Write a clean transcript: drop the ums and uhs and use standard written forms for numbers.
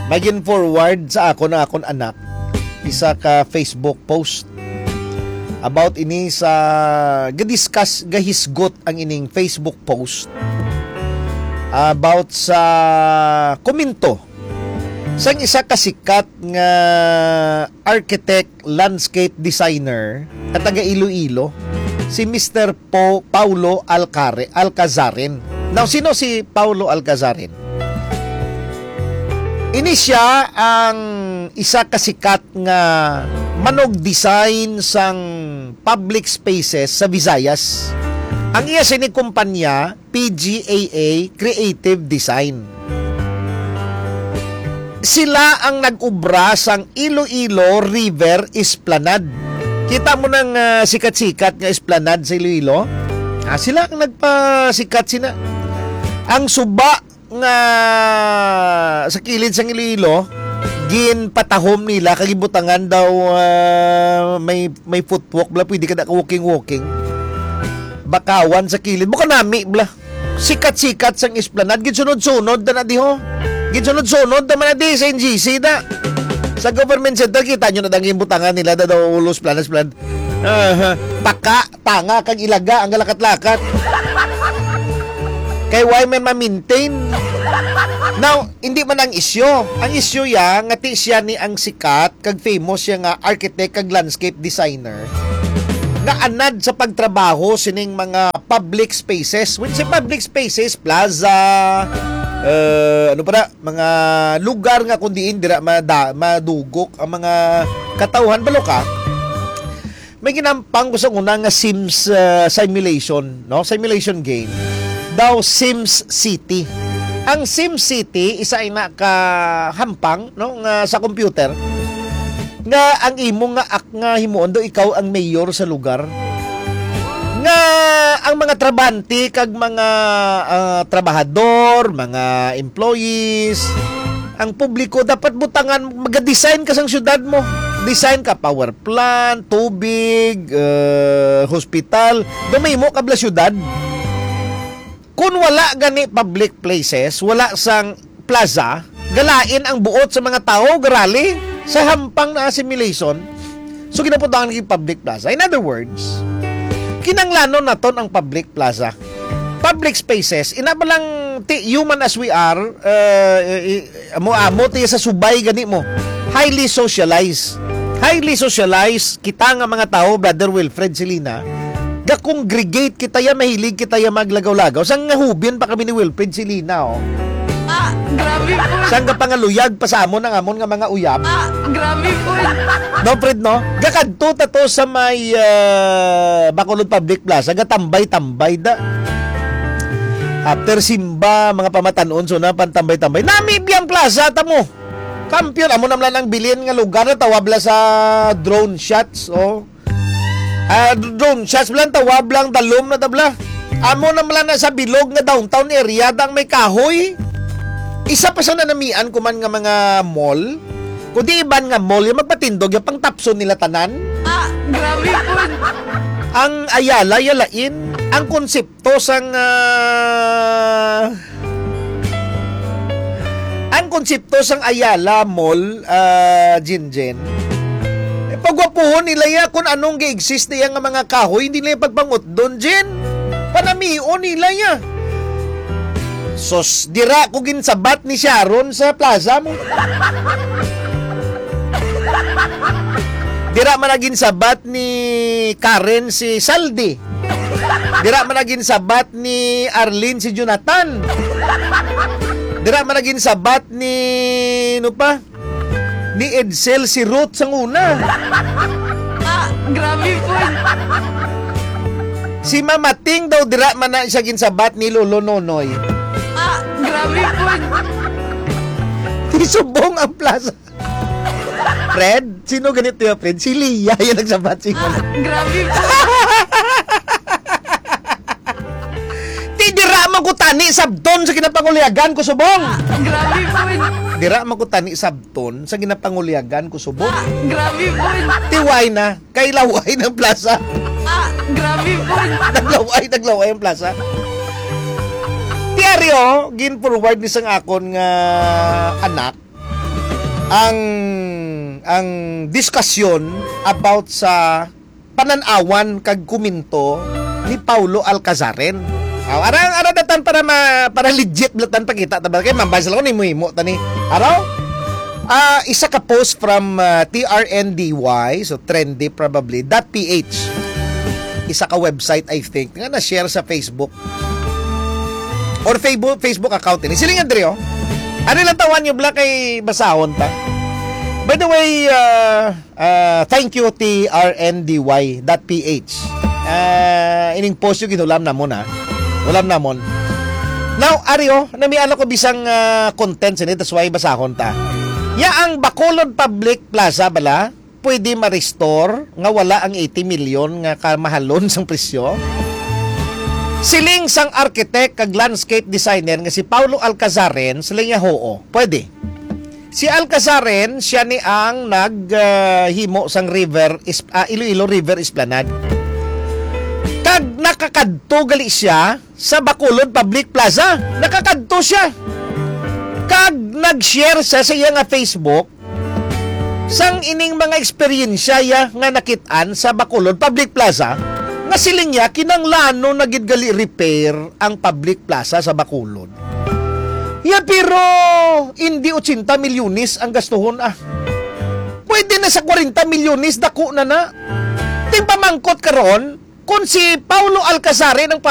magin forward sa ako na akon anak isa ka Facebook post about ini sa gadiscuss gahisgot ang ining Facebook post about sa komento sang isa ka sikat nga architect landscape designer at taga Iloilo si Mr. Paulo Alcazarin. Now, sino si Paulo Alcazarin? Ini siya ang isa kasikat nga manog design sang public spaces sa Visayas. Ang iya sini kumpanya PGAA Creative Design. Sila ang nag-ubra sang Iloilo River Esplanade. Kita mo ng sikat-sikat nga esplanade sa Iloilo. Sila ang nagpasikat sina. Ang suba nga sa kilid sang Iloilo, gin patahom nila kagibutangan daw may footwalk bla pwede ka walking. Bakawan sa kilid. Buka nami bla. Sikat-sikat sang esplanade gin sunod-sunod na diho. Gin sunod-sunod naman na di sa NGC da. Sa government center, kita nyo na dang butangan nila daw ulos planas. Tanga, kag ilaga, ang galakat-lakat. Kay why man ma-maintain? Now, hindi man ang isyo. Ang isyo ya, ngati siya ni ang sikat, kag famous siya nga architect, kag landscape designer, nga anad sa pagtrabaho sining mga public spaces. When sa public spaces, plaza, mga lugar nga kundiin dira madugok ang mga katawhan baloka. May ginampang ko sa una nga Sims simulation, no? Simulation game. Daw Sims City. Ang Sims City isa ay nakahampang, no, nga sa computer. Nga ang imo nga himuon do ikaw ang mayor sa lugar. Nga ang mga trabante kag mga trabahador, mga employees, ang publiko dapat butangan mag-design ka sang syudad mo. Design ka power plant, tubig, hospital, gamay mo kabla syudad. Kung wala gani public places, wala sang plaza, galain ang buot sa mga tao, garali sa hampang na assimilation. So ginapuntahan ng public plaza. In other words, kinanglanon naton ang public plaza. Public spaces, inabalang human as we are, amo tiya sa subay gani mo. Highly socialized. Highly socialized kita nga mga tao, Brother Wilfred Silina, ga-congregate kita ya, mahilig kita ya maglagaw-lagaw. Sang nga hubin pa kami ni Wilfred Silina, oh. Grabe po. Sang nga pangaluyag pa sa amon ang amon nga mga uyab. Grabe po. No, Fred, no? Gakadto tato sa may Bacolod Public Plaza, gatambay-tambay da. After simba, mga pamatanon, so na pantambay-tambay. Nami biyang plaza, tamo. Kampiyon, amo naman ang bilin nga lugar na tawabla sa drone shots, oh. Drone shots lang, tawab lang, dalom na tabla. Amo naman na sa bilog nga downtown area, dang may kahoy. Isa pa sa nanamian kuman nga mga mall. Kundi iban nga mall, yung magpatindog, yung pang tapson nila tanan. Grabe po. Ang Ayala, yalain, ang konsepto sang Ayala Mall, Jinjen. Pagwapuhon nila ya kung anong gi-exist niya nga mga kahoy, hindi nila pagbangot doon, Jin. Panamion nila ya. Sos, dira ko ginsabat ni Sharon sa plaza mo. Dira man naging sabat ni Karen si Saldi. Dira man naging sabat ni Arlene si Jonathan. Dira man naging sabat ni ni Edsel si Ruth sang una. Grabe po. Si Mama Ting daw dira man na siya ginsabat ni Lolo Nonoy. Grabe po. Tisubong ang plaza. Fred? Sino ganito yung Fred? Si Lia yung nagsabat siya. Grabe po. Dira magutani sabton sa ginapanguliagan ko subong. Grabe po. Dira magutani sabton sa ginapanguliagan ko subong. Grabe po. Tiway na, kay laway ng plaza. Grabe po. Naglaway ang plaza. Diaryo, gin forward ni sang akon nga anak ang diskusyon about sa pananawan kag kuminto ni Paulo Alcazaren. Arang datan para legit datan pakita ta ba kay mambasa ko ni muhimo tani. Araw isa ka post from TRNDY, so trendy probably .ph. Isa ka website I think nga na share sa Facebook or Facebook account ni. Silingan diri oh. Ano lang tawan niyo black kay basahon ta. By the way, thank you trndy.ph. Ining post yung ginulam namon ha. Ulam namon. Now, Ario, namiano ko bisang content sa that's why basahon ta. Ya ang Bacolod Public Plaza bala, pwede ma-restore nga wala ang 80 million nga kamahalon sang presyo. Siling sang architect kag landscape designer nga si Paulo Alcazaren, siling niya hoo. Pwede. Si Alcazaren, siya ni ang naghimo sang Iloilo River Esplanade. Kag nakakadto gali siya sa Bacolod Public Plaza. Nakakadto siya. Kag nag-share siya sa iya nga Facebook sang ining mga eksperyensya ya nga nakitaan sa Bacolod Public Plaza nga siling niya kinanglano na gid gali repair ang public plaza sa Bacolod. Ya pero hindi 80 milyones ang gastuhon Pwede na sa 40 milyones dako na. Ting pamangkot karon kung si Paulo Alcazaren ang